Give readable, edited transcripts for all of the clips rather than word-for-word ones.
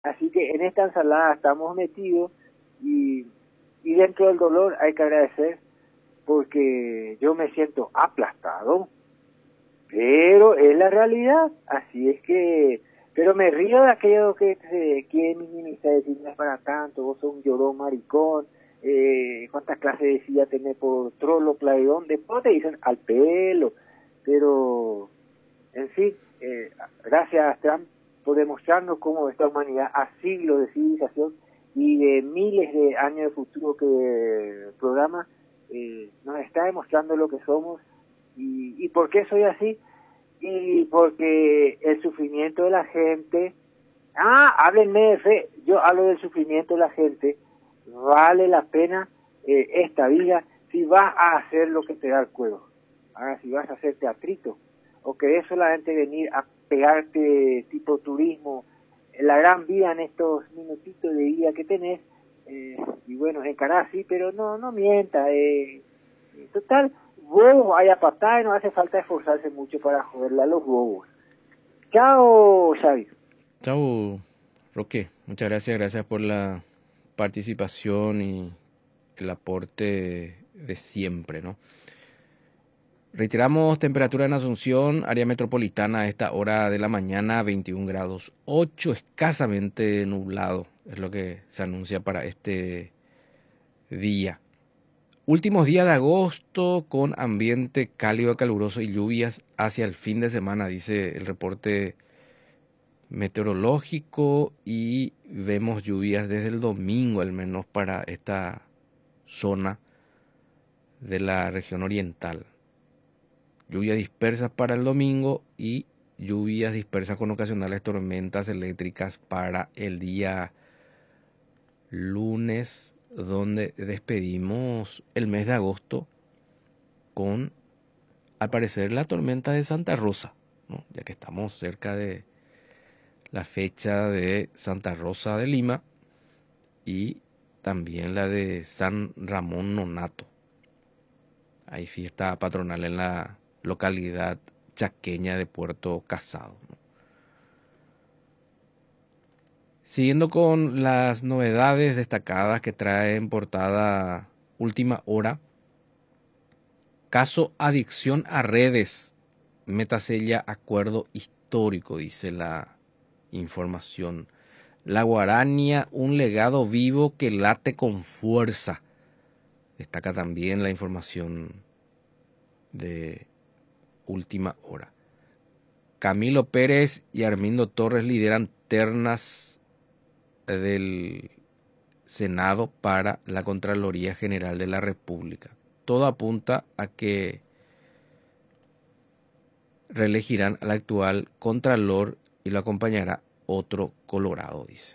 Así que en esta ensalada estamos metidos y, y dentro del dolor hay que agradecer porque yo me siento aplastado, pero es la realidad, así es que, pero me río de aquello que se quiere minimizar, decir, no es para tanto, vos sos un llorón maricón, cuántas clases de silla tenés por trolo, plaidón, después te dicen al pelo, pero, en fin, gracias Trump por demostrarnos cómo esta humanidad a siglos de civilización y de miles de años de futuro que el programa nos está demostrando lo que somos y por qué soy así y porque el sufrimiento de la gente, háblenme de fe, yo hablo del sufrimiento de la gente, vale la pena esta vida si vas a hacer lo que te da el cuero, si vas a hacer teatrito o querés solamente venir a pegarte tipo turismo la gran vida en estos minutitos de vida que tenés, y bueno, encará sí, pero no mienta, total, huevos hay a patada y no hace falta esforzarse mucho para joderle a los huevos. Chao, Xavi. Chau, Roque. Muchas gracias. Gracias por la participación y el aporte de siempre, ¿no? Reiteramos temperatura en Asunción, área metropolitana a esta hora de la mañana, 21 grados 8, escasamente nublado, es lo que se anuncia para este día. Últimos días de agosto con ambiente cálido, caluroso y lluvias hacia el fin de semana, dice el reporte meteorológico, y vemos lluvias desde el domingo al menos para esta zona de la región oriental. Lluvias dispersas para el domingo y lluvias dispersas con ocasionales tormentas eléctricas para el día lunes, donde despedimos el mes de agosto con, al parecer, la tormenta de Santa Rosa, ¿no? Ya que estamos cerca de la fecha de Santa Rosa de Lima y también la de San Ramón Nonato. Hay fiesta patronal en la localidad chaqueña de Puerto Casado, ¿no? Siguiendo con las novedades destacadas que trae en portada Última Hora, caso adicción a redes, Metasella acuerdo histórico, dice la información. La Guarania, un legado vivo que late con fuerza. Destaca también la información de Última Hora. Camilo Pérez y Armindo Torres lideran ternas del Senado para la Contraloría General de la República. Todo apunta a que reelegirán al actual Contralor y lo acompañará otro Colorado, dice.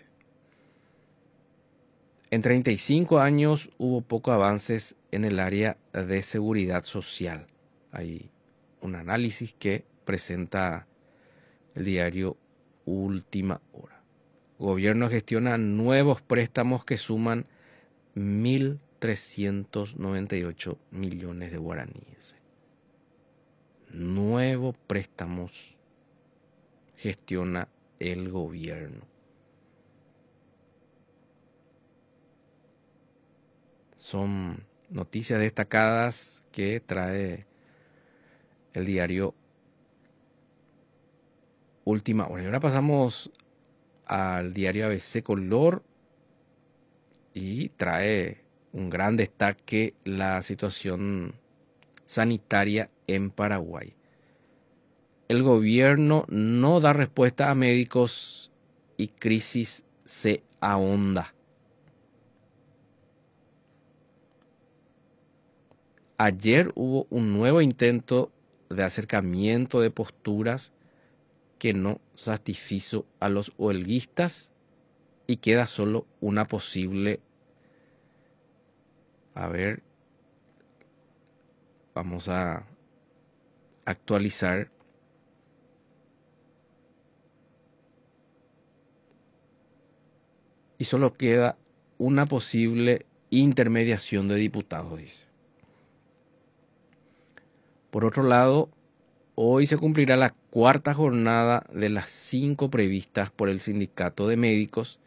En 35 años hubo pocos avances en el área de seguridad social. Hay un análisis que presenta el diario Última Hora. Gobierno gestiona nuevos préstamos que suman 1.398 millones de guaraníes. Nuevos préstamos gestiona el gobierno. Son noticias destacadas que trae el diario Última Hora. Y ahora pasamos al diario ABC Color y trae un gran destaque la situación sanitaria en Paraguay. El gobierno no da respuesta a médicos y crisis se ahonda. Ayer hubo un nuevo intento de acercamiento de posturas que no satisfizo a los huelguistas y queda solo una posible. A ver, vamos a actualizar. Y solo queda una posible intermediación de diputados, dice. Por otro lado, hoy se cumplirá la cuarta jornada de las 5 previstas por el Sindicato de Médicos